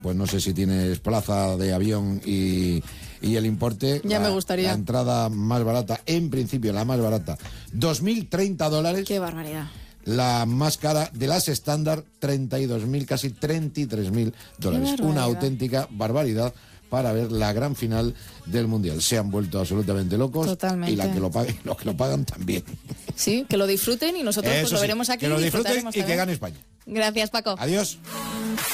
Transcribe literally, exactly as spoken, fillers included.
Pues no sé si tienes plaza de avión y, y el importe. Ya la, me gustaría. La entrada más barata, en principio la más barata, dos mil treinta dólares. Qué barbaridad. La más cara de las estándar, treinta y dos mil, casi treinta y tres mil dólares. Una auténtica barbaridad para ver la gran final del Mundial. Se han vuelto absolutamente locos. Totalmente. Y la que lo paguen, los que lo pagan también. Sí, que lo disfruten y nosotros pues, lo sí, veremos aquí. que lo disfruten y disfrutaremos que también. gane España. Gracias, Paco. Adiós.